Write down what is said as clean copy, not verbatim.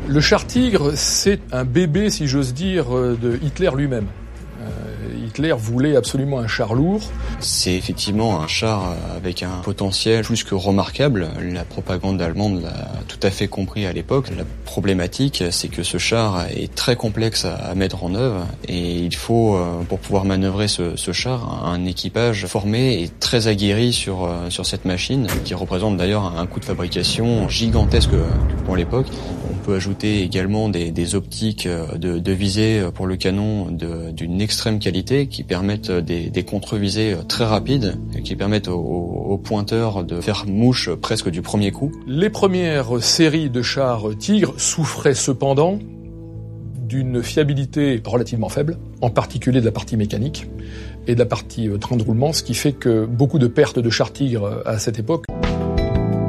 Le char Tigre, c'est un bébé, si j'ose dire, de Hitler lui-même. Hitler voulait absolument un char lourd. C'est effectivement un char avec un potentiel plus que remarquable. La propagande allemande l'a tout à fait compris à l'époque. La problématique, c'est que ce char est très complexe à mettre en œuvre et il faut, pour pouvoir manœuvrer ce char, un équipage formé et très aguerri sur cette machine, qui représente d'ailleurs un coût de fabrication gigantesque pour l'époque. On peut ajouter également des optiques de visée pour le canon d'une extrême qualité qui permettent des contre-visées très rapides, qui permettent aux pointeurs de faire mouche presque du premier coup. Les premières séries de chars Tigre souffraient cependant d'une fiabilité relativement faible, en particulier de la partie mécanique et de la partie train de roulement, ce qui fait que beaucoup de pertes de chars Tigre à cette époque